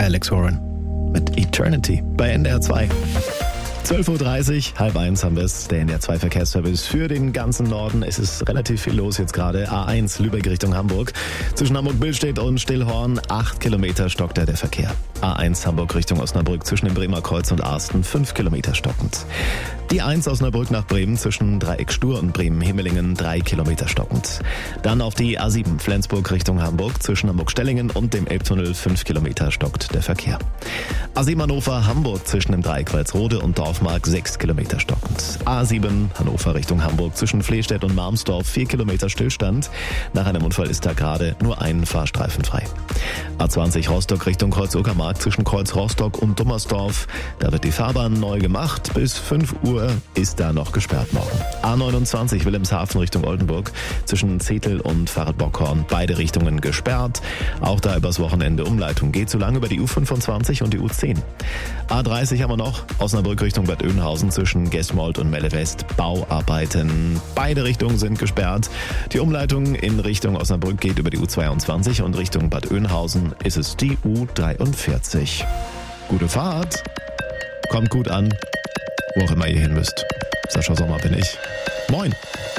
Alex Warren mit Eternity bei NDR 2. 12.30 Uhr, halb eins haben wir es, der NDR 2 Verkehrsservice für den ganzen Norden. Es ist relativ viel los jetzt gerade. A1 Lübeck Richtung Hamburg. Zwischen Hamburg-Billstedt und Stillhorn 8 Kilometer stockt der Verkehr. A1 Hamburg Richtung Osnabrück zwischen dem Bremer Kreuz und Arsten 5 Kilometer stockend. Die 1 Osnabrück nach Bremen zwischen Dreieck Stur und Bremen-Himmelingen 3 Kilometer stockend. Dann auf die A7 Flensburg Richtung Hamburg zwischen Hamburg-Stellingen und dem Elbtunnel 5 Kilometer stockt der Verkehr. A7 Hannover Hamburg zwischen dem Dreieck Walsrode und Dorfmark 6 Kilometer stockend. A7 Hannover Richtung Hamburg zwischen Flehstedt und Marmsdorf 4 Kilometer Stillstand. Nach einem Unfall ist da gerade nur ein Fahrstreifen frei. A20 Rostock Richtung Kreuz-Uckermark zwischen Kreuz Rostock und Dummersdorf. Da wird die Fahrbahn neu gemacht. Bis 5 Uhr ist da noch gesperrt morgen. A29 Wilhelmshaven Richtung Oldenburg zwischen Zetel und Fahrradbockhorn. Beide Richtungen gesperrt. Auch da übers Wochenende Umleitung geht so lange über die U25 und die U10. A30 haben wir noch Osnabrück Richtung Bad Oeynhausen zwischen Gesmold und Melle West. Bauarbeiten. Beide Richtungen sind gesperrt. Die Umleitung in Richtung Osnabrück geht über die U22 und Richtung Bad Oeynhausen ist es die U43. Gute Fahrt. Kommt gut an, wo auch immer ihr hin müsst. Sascha Sommer bin ich. Moin.